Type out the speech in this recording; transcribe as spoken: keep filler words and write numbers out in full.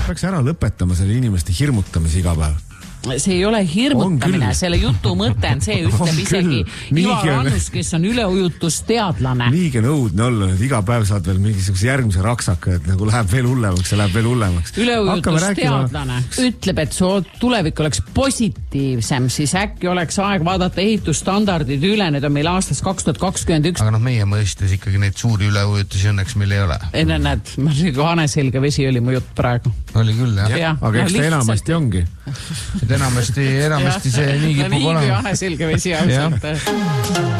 Peaks ära lõpetama selle inimeste hirmutamise iga päev. See ei ole hirmutamine, selle jutu mõte on see, ütleb isegi Ivar Annus, kes on üleujutusteadlane. Niigi nõudne olla, et iga päev saad veel mingisuguse järgmise raksaka, et nagu läheb veel hullemaks, see läheb veel hullemaks. Üleujutusteadlane ütleb, et su tulevik oleks positiivsem, siis äkki oleks aeg vaadata ehitusstandardid üle, need on meil aastas kaks tuhat kakskümmend üks. Aga noh, meie mõistes ikkagi neid suuri üleujutusi õnneks meil ei ole. Enne näed, ma nagu Haneselge vesi oli mu jutt praegu. Oli küll, jah. Ja, aga eks ta enamasti ongi. enamasti, enamasti see nii kipub olema. Nii kui Haneselge vesi ausalt.